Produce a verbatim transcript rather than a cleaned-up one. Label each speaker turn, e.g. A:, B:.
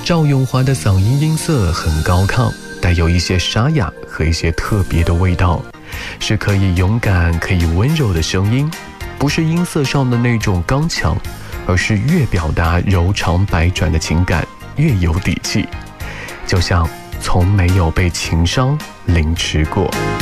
A: 赵咏华的嗓音音色很高亢，带有一些沙哑和一些特别的味道，是可以勇敢可以温柔的声音，不是音色上的那种刚强，而是越表达柔肠百转的情感越有底气，就像从没有被情伤凌迟过。